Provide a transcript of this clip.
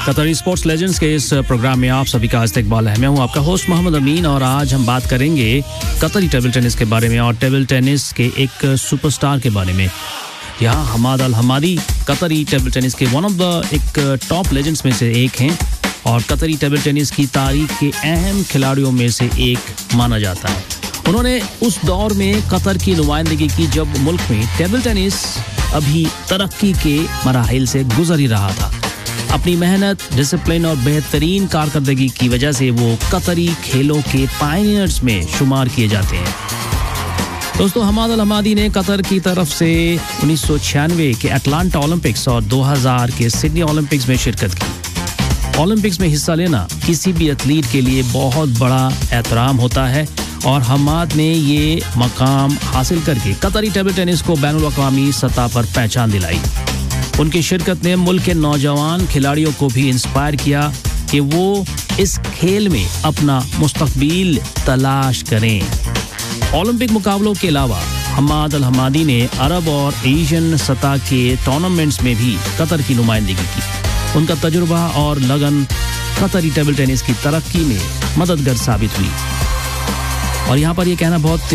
कतरी sports legends के इस प्रोग्राम में आप सभी का इस्तकबाल है। मैं हूं आपका होस्ट मोहम्मद अमीन और आज हम बात करेंगे कतरी टेबल टेनिस के बारे में और टेबल टेनिस के एक सुपरस्टार के बारे में। यहाँ हमाद अल हमादी कतरी टेबल टेनिस के वन ऑफ द एक टॉप लेजेंड्स में से एक हैं और कतरी टेबल टेनिस की तारीख के अहम खिलाड़ियों में से एक माना जाता है। उन्होंने उस दौर में कतर की नुमाइंदगी की जब मुल्क में टेबल टेनिस अभी तरक्की के मराहिल से गुजर ही रहा था। अपनी मेहनत, डिसिप्लिन और बेहतरीन कारकर्दगी की वजह से वो कतरी खेलों के पायनियर्स में शुमार किए जाते हैं। दोस्तों, हमाद अल हमादी ने कतर की तरफ से 1996 के अटलांटा ओलंपिक्स और 2000 के सिडनी ओलंपिक्स में शिरकत की। ओलंपिक्स में हिस्सा लेना किसी भी एथलीट के लिए बहुत बड़ा एहतराम होता है और हमाद ने ये मकाम हासिल करके कतरी टेबल टेनिस को बैनुल अक़वामी सतह पर पहचान दिलाई। उनकी शिरकत ने मुल्क के नौजवान खिलाड़ियों को भी इंस्पायर किया कि वो इस खेल में अपना मुस्तकबिल तलाश करें। ओलंपिक मुकाबलों के अलावा हमाद अल हमादी ने अरब और एशियन सतह के टूर्नामेंट्स में भी कतर की नुमाइंदगी की। उनका तजुर्बा और लगन कतरी टेबल टेनिस की तरक्की में मददगार साबित हुई। और यहाँ पर यह कहना बहुत